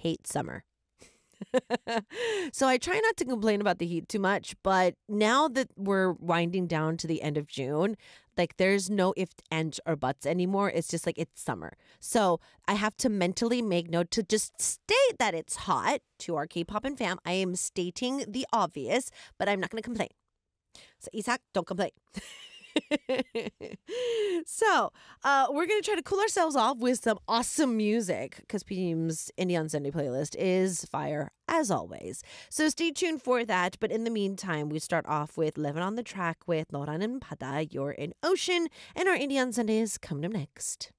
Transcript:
hate summer. So I try not to complain about the heat too much, but now that we're winding down to the end of June, like there's no if, ands, or buts anymore. It's just like it's summer. So I have to mentally make note to just state that it's hot to our K-pop and fam. I am stating the obvious, but I'm not going to complain. So Isak, don't complain. So, we're going to try to cool ourselves off with some awesome music because PDM's Indie on Sunday playlist is fire as always. So stay tuned for that. But in the meantime, we start off with Living on the Track with Noran and Pada, You're in Ocean, and our Indie on Sunday is coming up next.